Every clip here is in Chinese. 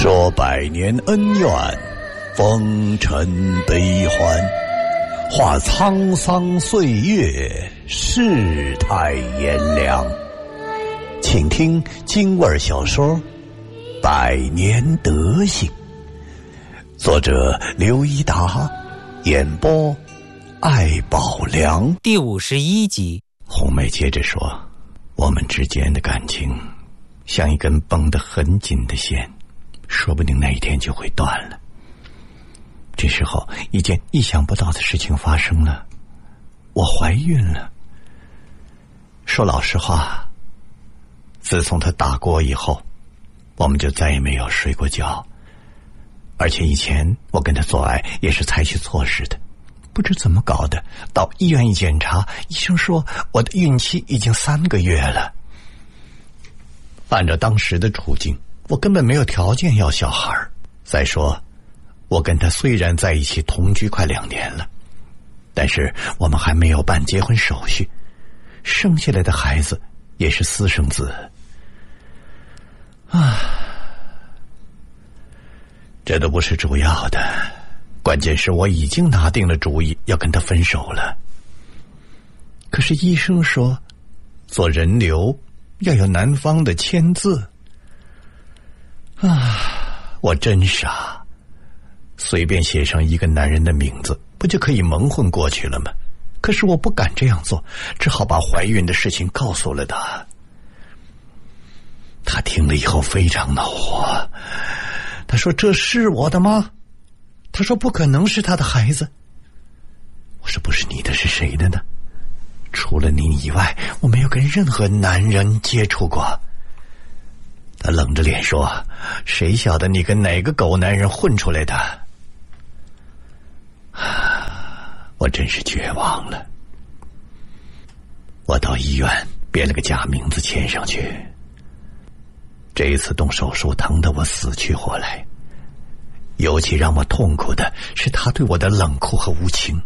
说百年恩怨，风尘悲欢，话沧桑岁月，世态炎凉。请听京味小说《百年德行》，作者刘一达，演播艾宝良。 第51集。 红梅接着说，我们之间的感情像一根绷得很紧的线，说不定那一天就会断了。这时候一件意想不到的事情发生了，我怀孕了。说老实话，自从他打过我以后，我们就再也没有睡过觉，而且以前我跟他做爱也是采取措施的。不知怎么搞的，到医院一检查，医生说我的孕期已经3个月了。按照当时的处境，我根本没有条件要小孩。再说我跟他虽然在一起同居快2年了，但是我们还没有办结婚手续，生下来的孩子也是私生子啊。这都不是主要的，关键是我已经拿定了主意要跟他分手了。可是医生说做人流要有男方的签字啊，我真傻，随便写上一个男人的名字不就可以蒙混过去了吗？可是我不敢这样做，只好把怀孕的事情告诉了他。他听了以后非常恼火，他说这是我的吗？他说不可能是他的孩子。我说不是你的是谁的呢？除了你以外，我没有跟任何男人接触过。他冷着脸说，谁晓得你跟哪个狗男人混出来的？我真是绝望了。我到医院编了个假名字签上去。这一次动手术疼得我死去活来，尤其让我痛苦的是他对我的冷酷和无情。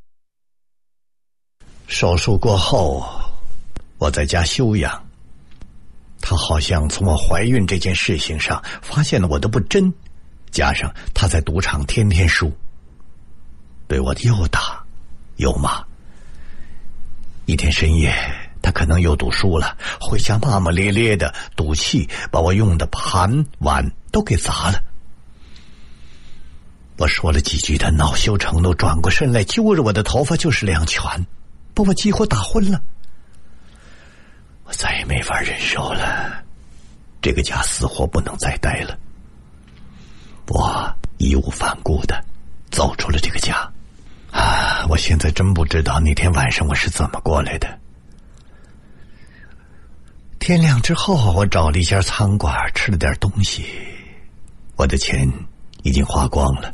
手术过后，我在家休养，他好像从我怀孕这件事情上发现了我的不真，加上他在赌场天天输，对我又打又骂。一天深夜，他可能又赌输了，回家骂骂咧咧的，赌气把我用的盘碗都给砸了。我说了几句，他恼羞成怒，转过身来揪着我的头发就是2拳，把我几乎打昏了。我再也没法忍受了，这个家死活不能再待了。我义无反顾的走出了这个家。我现在真不知道那天晚上我是怎么过来的。天亮之后，我找了一家餐馆吃了点东西，我的钱已经花光了。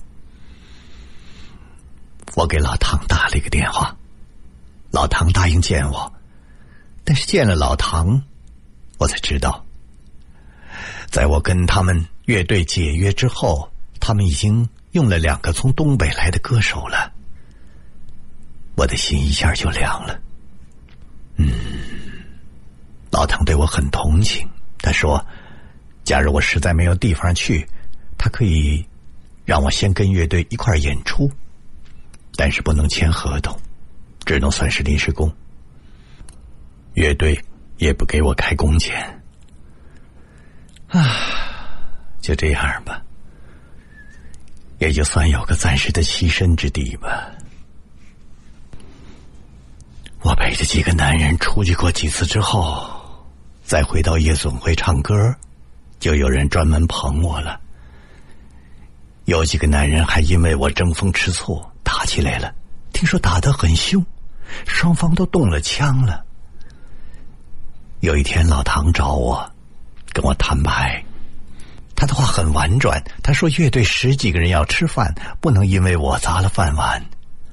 我给老唐打了一个电话，老唐答应见我，但是见了老唐，我才知道，在我跟他们乐队解约之后，他们已经用了2个从东北来的歌手了。我的心一下就凉了。老唐对我很同情，他说假如我实在没有地方去，他可以让我先跟乐队一块演出，但是不能签合同，只能算是临时工，乐队也不给我开工钱。就这样吧，也就算有个暂时的栖身之地吧。我陪着几个男人出去过几次之后，再回到夜总会唱歌，就有人专门捧我了。有几个男人还因为我争风吃醋打起来了，听说打得很凶，双方都动了枪了。有一天老唐找我，跟我摊牌，他的话很婉转，他说乐队10几个人要吃饭，不能因为我砸了饭碗。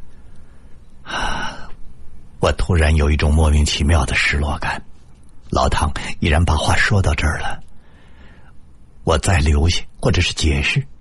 我突然有一种莫名其妙的失落感。老唐依然把话说到这儿了，我再留下或者是解释